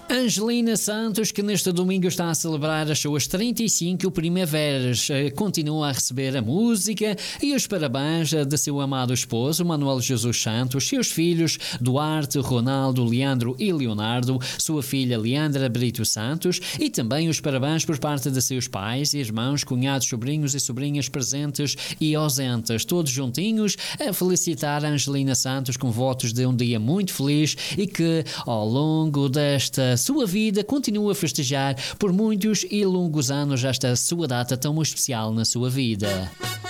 Angelina Santos, que neste domingo está a celebrar as suas 35 primaveras, continua a receber a música e os parabéns de seu amado esposo, Manuel Jesus Santos, seus filhos Duarte, Ronaldo, Leandro e Leonardo, sua filha Leandra Brito Santos e também os parabéns por parte de seus pais, irmãos, cunhados, sobrinhos e sobrinhas presentes e ausentes, todos juntinhos a felicitar a Angelina Santos com votos de um dia muito feliz e que ao longo desta sua vida continua a festejar por muitos e longos anos esta sua data tão especial na sua vida.